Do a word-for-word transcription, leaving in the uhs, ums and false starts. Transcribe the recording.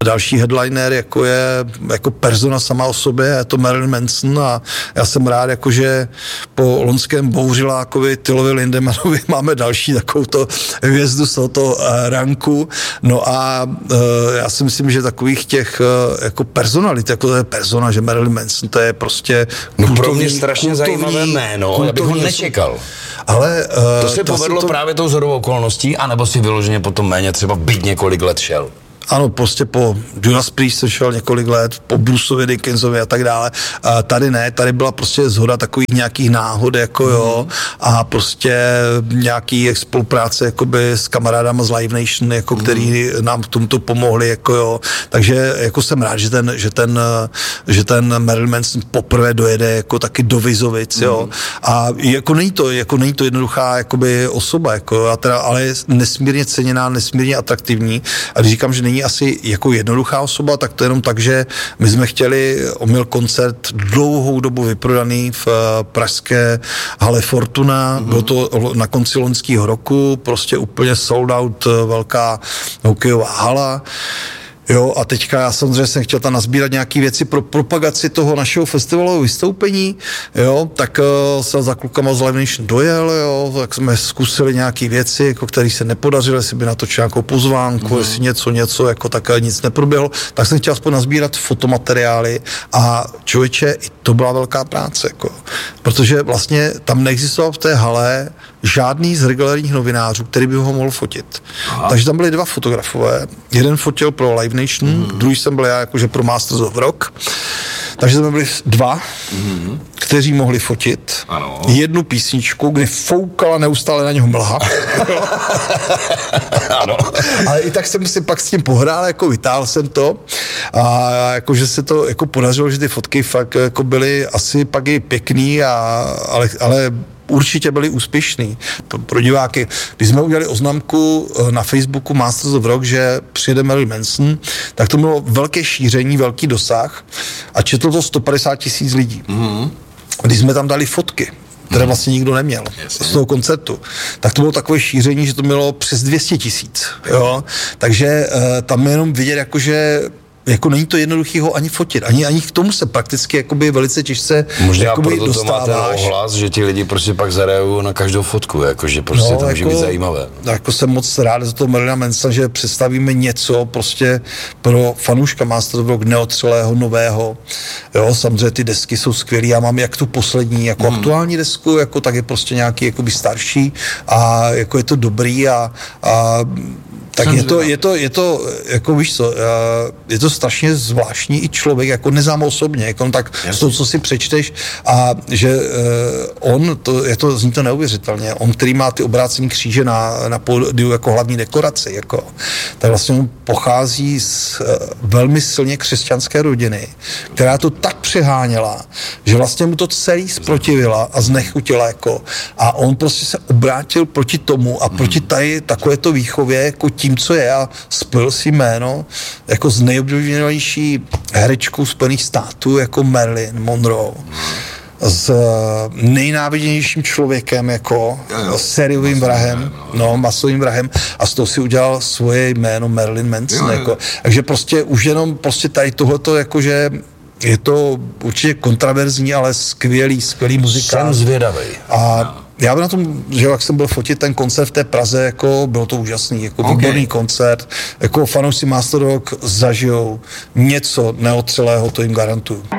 další headliner jako je jako persona sama o sobě, je to Marilyn Manson a já jsem rád, jakože po loňském bouřilákovi Tylovi Lindemanovi máme další takovouto hvězdu z tohoto ranku. No a uh, já si myslím, že takových těch uh, jako personalit, jako to je persona, že Marilyn Manson, to je prostě no kultovní, pro mě strašně kultovní, zajímavé jméno, já bych ho nečekal. Ale uh, to se to povedlo to... právě tou shodou okolností, anebo si vyloženě potom méně třeba byť několik let šel? Ano, prostě po Judas Priest jsem šel několik let, po Bruceovi Dickinsovi a tak dále. A tady ne, tady byla prostě shoda takových nějakých náhod, jako jo, a prostě nějaký spolupráce jakoby s kamarádama z Live Nation, jako který nám k tomuto pomohli, jako jo. Takže jako jsem rád, že ten, že ten, že ten Marilyn Manson poprvé dojede jako taky do Vizovic, jo. A jako není to, jako není to jednoduchá jakoby osoba, jako, a teda, ale je nesmírně ceněná, nesmírně atraktivní. A když říkám, že není asi jako jednoduchá osoba, tak to jenom tak, že my jsme chtěli, on měl koncert dlouhou dobu vyprodaný v pražské hale Fortuna, mm-hmm. bylo to na konci loňského roku, prostě úplně sold out, velká hokejová hala. Jo, a teďka já samozřejmě jsem chtěl tam nazbírat nějaké věci pro propagaci toho našeho festivalového vystoupení, jo, tak uh, jsem za klukama z Live Nation dojel, jo, tak jsme zkusili nějaké věci, jako které se nepodařily, jestli by natočil nějakou pozvánku, mm. jestli něco, něco, jako tak nic neproběhlo, tak jsem chtěl aspoň nazbírat fotomateriály a člověče, i to byla velká práce, jako, protože vlastně tam neexistoval v té hale žádný z regulárních novinářů, který by ho mohl fotit. Aha. Takže tam byli dva fotografové. Jeden fotil pro Live Nation, mm. druhý jsem byl já jakože pro Masters of Rock. Takže jsme byli dva, mm. kteří mohli fotit ano. jednu písničku, kdy foukala neustále na něho mlha. Ano. Ale i tak jsem si pak s tím pohrál, jako vytáhl jsem to a jakože se to jako podařilo, že ty fotky fakt jako byly asi pak i pěkný, a, ale, ale určitě byli úspěšní. Pro diváky, když jsme udělali oznamku na Facebooku Masters of Rock, že přijede Marilyn Manson, tak to bylo velké šíření, velký dosah a četlo to sto padesát tisíc lidí. Mm-hmm. Když jsme tam dali fotky, které vlastně nikdo neměl z toho koncertu, tak to bylo takové šíření, že to mělo přes dvě stě tisíc. Jo? Takže uh, tam jenom vidět, jakože jako není to jednoduchý ho ani fotit, ani, ani k tomu se prakticky jakoby velice těžce možná jakoby proto dostáváš. To má ten ohlas, že ti lidi prostě pak zareagují na každou fotku, jakože prostě no, to může jako, být zajímavé. Jako jsem moc rád za toho Marilyna Mansona, že představíme něco prostě pro fanouška Masters of Rock neotřelého, nového. Jo, samozřejmě ty desky jsou skvělý, já mám jak tu poslední, jako hmm. aktuální desku, jako tak je prostě nějaký jakoby starší a jako je to dobrý a, a tak je to, je to, je to, jako víš co, je to strašně zvláštní i člověk, jako neznám osobně, jako tak z toho, co si přečteš a že on, to, je to, zní to neuvěřitelně, on, který má ty obrácený kříže na, na pódiu jako hlavní dekoraci, jako, tak vlastně on pochází z velmi silně křesťanské rodiny, která to tak přeháněla, že vlastně mu to celý zprotivila a znechutila, jako, a on prostě se obrátil proti tomu a proti tady takovéto výchově, jako tím, co je, a spojil si jméno jako z nejoblíbenější herečkou Spojených států, jako Marilyn Monroe, s nejnáviděnějším člověkem, jako sériovým vrahem, no, masovým vrahem, a z toho si udělal svoje jméno Marilyn Manson, jako. Takže prostě už jenom prostě tady tohleto, jakože je to určitě kontraverzní, ale skvělý, skvělý muzikant. Jsem zvědavej. A já bych na tom, že jak jsem byl fotit ten koncert v té Praze, jako bylo to úžasný, jako okay. výborný koncert, jako fanoušci Master Rock zažijou něco neotřelého, to jim garantuju.